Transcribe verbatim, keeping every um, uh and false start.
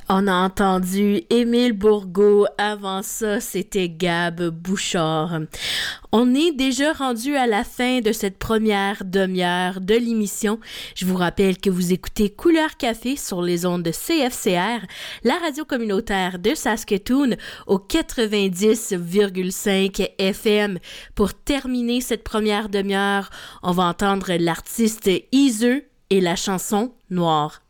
On a entendu Émile Bourgault. Avant ça, c'était Gab Bouchard. On est déjà rendu à la fin de cette première demi-heure de l'émission. Je vous rappelle que vous écoutez Couleur Café sur les ondes de C F C R, la radio communautaire de Saskatoon, au quatre-vingt-dix virgule cinq F M. Pour terminer cette première demi-heure, on va entendre l'artiste Iseux et la chanson Noir.